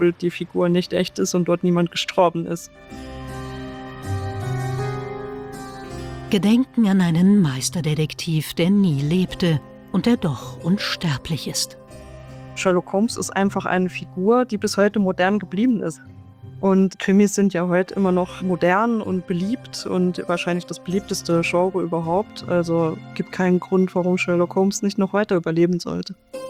die Figur nicht echt ist und dort niemand gestorben ist. Gedenken an einen Meisterdetektiv, der nie lebte und der doch unsterblich ist. Sherlock Holmes ist einfach eine Figur, die bis heute modern geblieben ist. Und Krimis sind ja heute immer noch modern und beliebt und wahrscheinlich das beliebteste Genre überhaupt. Also gibt keinen Grund, warum Sherlock Holmes nicht noch weiter überleben sollte.